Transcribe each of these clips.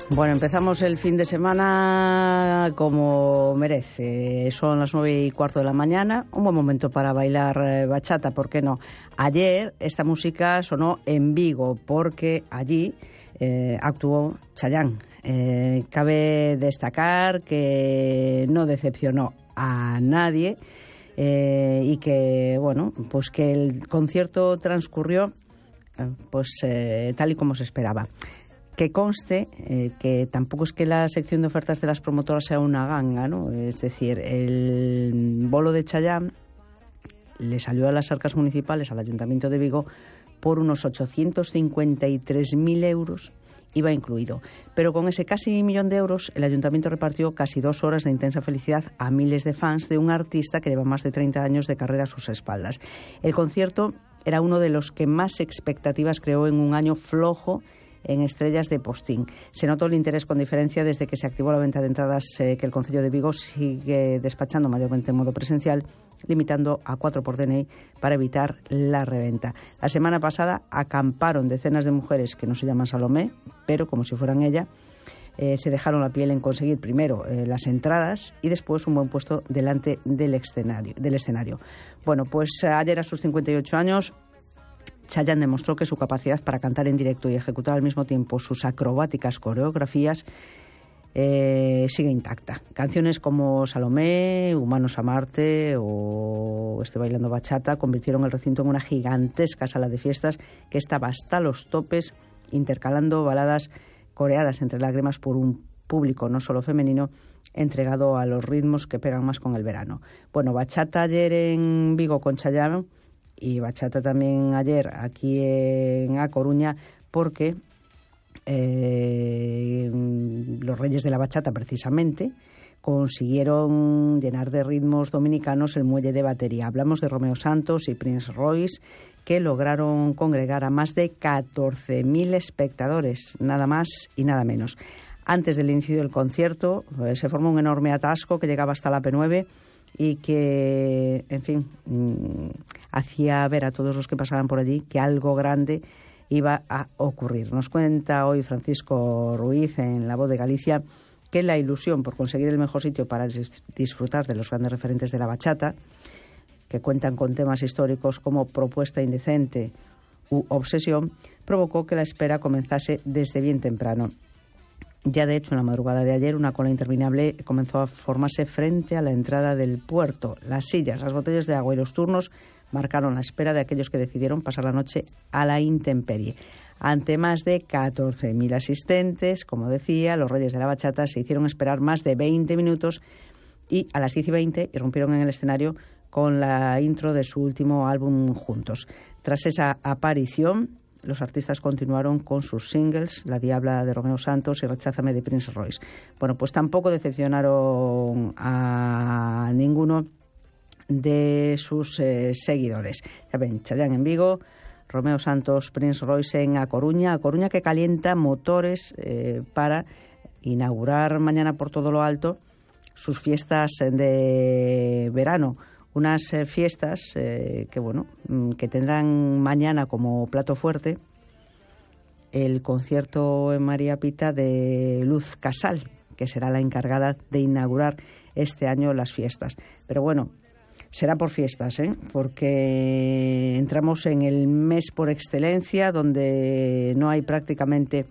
Bueno, empezamos el fin de semana como merece. Son las 9:15 de la mañana, un buen momento para bailar bachata, ¿por qué no? Ayer esta música sonó en Vigo porque allí actuó Chayanne. Cabe destacar que no decepcionó a nadie y que, bueno, pues que el concierto transcurrió tal y como se esperaba. Que conste que tampoco es que la sección de ofertas de las promotoras sea una ganga, ¿no? Es decir, el bolo de Chayanne le salió a las arcas municipales, al Ayuntamiento de Vigo, por unos 853.000 euros, IVA incluido. Pero con ese casi 1.000.000 de euros, el Ayuntamiento repartió casi 2 horas de intensa felicidad a miles de fans de un artista que lleva más de 30 años de carrera a sus espaldas. El concierto era uno de los que más expectativas creó en un año flojo en estrellas de postín. Se notó el interés con diferencia desde que se activó la venta de entradas que el Concello de Vigo sigue despachando mayormente en modo presencial, limitando a 4 por DNI para evitar la reventa. La semana pasada acamparon decenas de mujeres que no se llaman Salomé, pero como si fueran ella, se dejaron la piel en conseguir primero las entradas y después un buen puesto delante del escenario. Bueno, pues ayer a sus 58 años, Chayanne demostró que su capacidad para cantar en directo y ejecutar al mismo tiempo sus acrobáticas coreografías sigue intacta. Canciones como Salomé, Humanos a Marte o Bailando Bachata convirtieron el recinto en una gigantesca sala de fiestas que estaba hasta los topes, intercalando baladas coreadas entre lágrimas por un público no solo femenino entregado a los ritmos que pegan más con el verano. Bueno, bachata ayer en Vigo con Chayanne y bachata también ayer aquí en A Coruña, porque los Reyes de la Bachata precisamente consiguieron llenar de ritmos dominicanos el muelle de Batería. Hablamos de Romeo Santos y Prince Royce, que lograron congregar a más de 14.000 espectadores, nada más y nada menos. Antes del inicio del concierto se formó un enorme atasco que llegaba hasta la P9 y que, en fin, hacía ver a todos los que pasaban por allí que algo grande iba a ocurrir. Nos cuenta hoy Francisco Ruiz en La Voz de Galicia que la ilusión por conseguir el mejor sitio para disfrutar de los grandes referentes de la bachata, que cuentan con temas históricos como Propuesta Indecente u Obsesión, provocó que la espera comenzase desde bien temprano. Ya de hecho, en la madrugada de ayer, una cola interminable comenzó a formarse frente a la entrada del puerto. Las sillas, las botellas de agua y los turnos marcaron la espera de aquellos que decidieron pasar la noche a la intemperie. Ante más de 14.000 asistentes, como decía, los Reyes de la Bachata se hicieron esperar más de 20 minutos y a las 10:20 irrumpieron en el escenario con la intro de su último álbum juntos. Tras esa aparición, los artistas continuaron con sus singles, La Diabla de Romeo Santos y Recházame de Prince Royce. Bueno, pues tampoco decepcionaron a ninguno de sus seguidores. Ya ven, Chayanne en Vigo, Romeo Santos, Prince Royce en A Coruña que calienta motores para inaugurar mañana por todo lo alto sus fiestas de verano. Unas fiestas que tendrán mañana como plato fuerte el concierto en María Pita de Luz Casal, que será la encargada de inaugurar este año las fiestas. Pero bueno, será por fiestas, porque entramos en el mes por excelencia, donde no hay prácticamente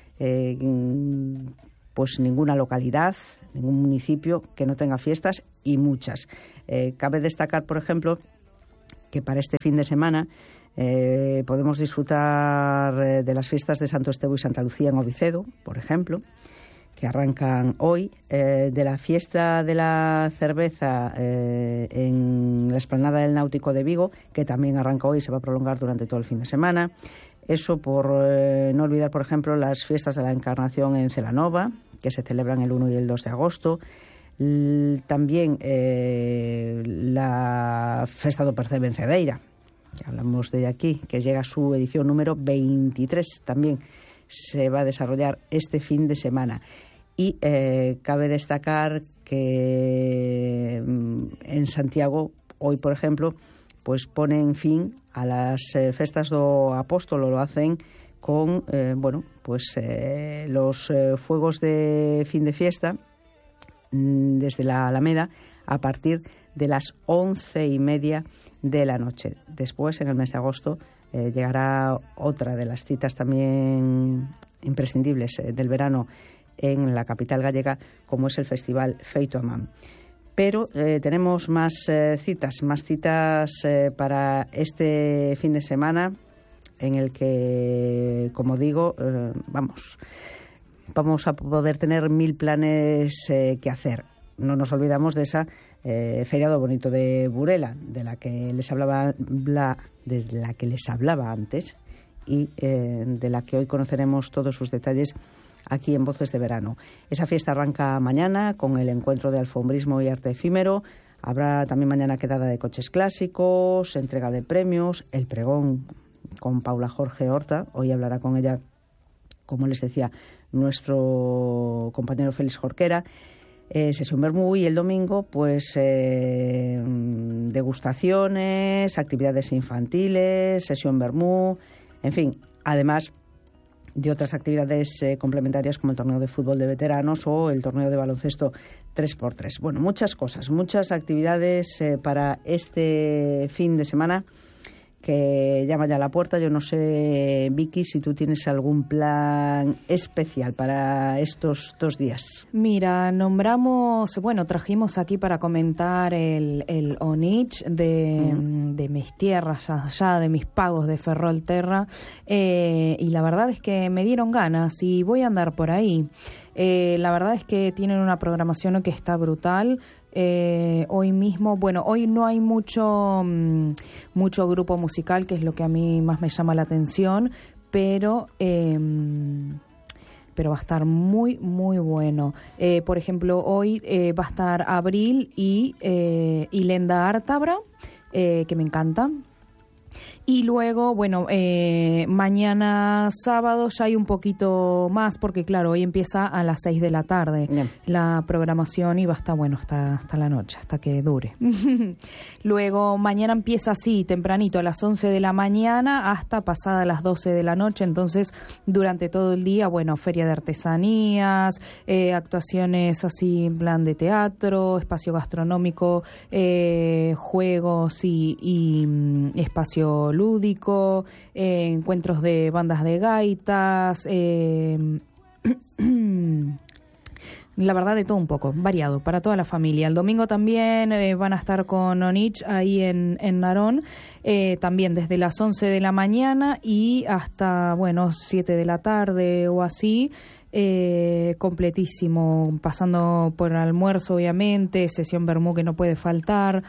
ninguna localidad, ningún municipio que no tenga fiestas, y muchas. Cabe destacar, por ejemplo, que para este fin de semana podemos disfrutar de las fiestas de Santo Estevo y Santa Lucía en Ovicedo, por ejemplo, que arrancan hoy, de la fiesta de la cerveza en la explanada del Náutico de Vigo, que también arranca hoy y se va a prolongar durante todo el fin de semana. Eso por no olvidar, por ejemplo, las fiestas de la Encarnación en Celanova, que se celebran el 1 y el 2 de agosto. También la Festa do Percebe en Cedeira, que hablamos de aquí, que llega a su edición número 23, también se va a desarrollar este fin de semana. Y cabe destacar que en Santiago, hoy por ejemplo, pues ponen fin a las festas do Apóstolo, lo hacen con los fuegos de fin de fiesta desde la Alameda a partir de las 11:30 de la noche. Después, en el mes de agosto, llegará otra de las citas también imprescindibles del verano en la capital gallega, como es el Festival Feito a Man. Pero tenemos más citas para este fin de semana, en el que, como digo, vamos a poder tener 1000 planes que hacer. No nos olvidamos de esa Feria do Bonito de Burela, de la que les hablaba antes y de la que hoy conoceremos todos sus detalles aquí en Voces de Verano. Esa fiesta arranca mañana con el encuentro de alfombrismo y arte efímero. Habrá también mañana quedada de coches clásicos, entrega de premios, el pregón con Paula Jorge Horta. Hoy hablará con ella, como les decía, nuestro compañero Félix Jorquera. Sesión vermú, y el domingo pues degustaciones, actividades infantiles, sesión vermú, en fin, además de otras actividades complementarias como el torneo de fútbol de veteranos o el torneo de baloncesto 3x3. Bueno, muchas cosas, muchas actividades para este fin de semana que llama ya a la puerta. Yo no sé, Vicky, si tú tienes algún plan especial para estos 2 días. Mira, trajimos aquí para comentar el Onich de mis tierras allá, de mis pagos de Ferrolterra, y la verdad es que me dieron ganas y voy a andar por ahí. La verdad es que tienen una programación que está brutal. Hoy mismo, hoy no hay mucho grupo musical, que es lo que a mí más me llama la atención, pero va a estar muy, muy bueno. Por ejemplo, hoy va a estar Abril y Lenda Ártabra, que me encantan. Y luego, mañana sábado ya hay un poquito más, porque claro, hoy empieza a las 6 de la tarde la programación y va a estar hasta la noche, hasta que dure. Luego mañana empieza así, tempranito, a las 11 de la mañana hasta pasada las 12 de la noche. Entonces, durante todo el día, feria de artesanías, actuaciones así en plan de teatro, espacio gastronómico, juegos y espacio lúdico, encuentros de bandas de gaitas, la verdad de todo un poco, variado, para toda la familia. El domingo también van a estar con Onich ahí en Narón, también desde las 11 de la mañana y hasta, 7 de la tarde o así. Completísimo, pasando por almuerzo obviamente, sesión vermú que no puede faltar,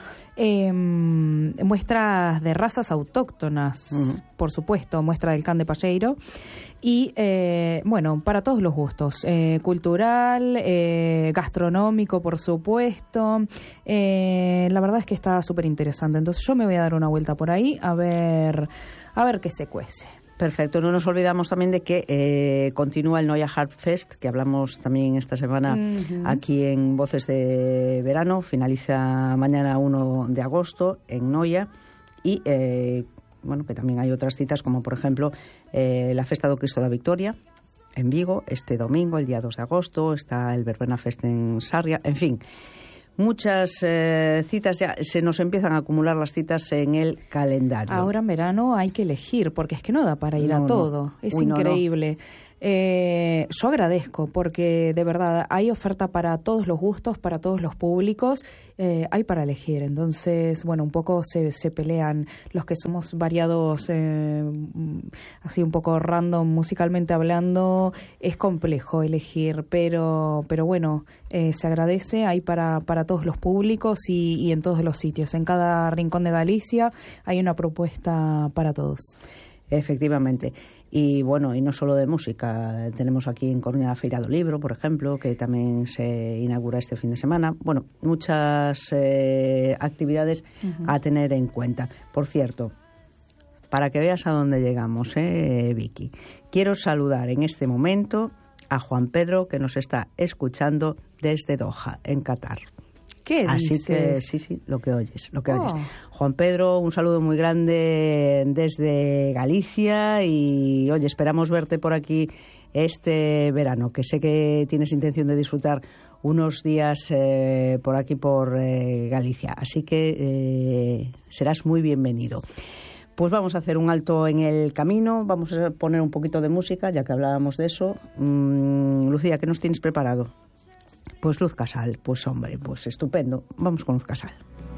muestras de razas autóctonas, por supuesto, muestra del can de Palleiro y para todos los gustos, cultural, gastronómico, por supuesto. La verdad es que está súper interesante, entonces yo me voy a dar una vuelta por ahí a ver qué se cuece. Perfecto. No nos olvidamos también de que continúa el Noia Harp Fest, que hablamos también esta semana aquí en Voces de Verano. Finaliza mañana 1 de agosto en Noia y que también hay otras citas, como por ejemplo la Festa do Cristo da Victoria en Vigo este domingo, el día 2 de agosto. Está el Verbena Fest en Sarria. En fin, muchas citas, ya se nos empiezan a acumular las citas en el calendario. Ahora en verano hay que elegir, porque es que no da para ir a todo. Es increíble. Yo agradezco, porque de verdad hay oferta para todos los gustos, para todos los públicos, hay para elegir. Entonces, un poco se pelean los que somos variados, así un poco random musicalmente hablando. Es complejo elegir, pero se agradece. Hay para todos los públicos y en todos los sitios. En cada rincón de Galicia hay una propuesta para todos. Efectivamente. Y no solo de música, tenemos aquí en Coruña la Feira do Libro, por ejemplo, que también se inaugura este fin de semana. Muchas actividades a tener en cuenta. Por cierto, para que veas a dónde llegamos, Vicky, quiero saludar en este momento a Juan Pedro, que nos está escuchando desde Doha, en Qatar. ¿Qué Así dices? que sí, lo que oyes. Juan Pedro, un saludo muy grande desde Galicia y, oye, esperamos verte por aquí este verano, que sé que tienes intención de disfrutar unos días por aquí, por Galicia. Así que serás muy bienvenido. Pues vamos a hacer un alto en el camino, vamos a poner un poquito de música, ya que hablábamos de eso. Lucía, ¿qué nos tienes preparado? Pues Luz Casal, pues hombre, pues estupendo. Vamos con Luz Casal.